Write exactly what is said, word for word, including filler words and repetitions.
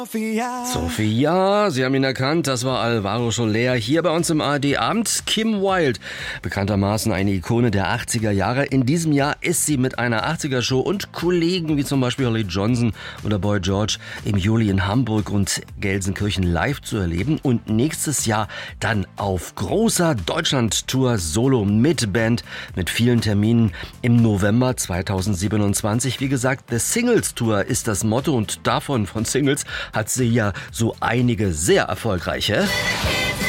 Sophia, Sie haben ihn erkannt, das war Alvaro Soler hier bei uns im A R D-Abend. Kim Wilde, bekanntermaßen eine Ikone der achtziger Jahre. In diesem Jahr ist sie mit einer achtziger-Show und Kollegen wie zum Beispiel Holly Johnson oder Boy George im Juli in Hamburg und Gelsenkirchen live zu erleben. Und nächstes Jahr dann auf großer Deutschland-Tour solo mit Band, mit vielen Terminen im November zweitausendsiebenundzwanzig. Wie gesagt, The Singles Tour ist das Motto und davon von Singles hat sie ja so einige sehr erfolgreiche.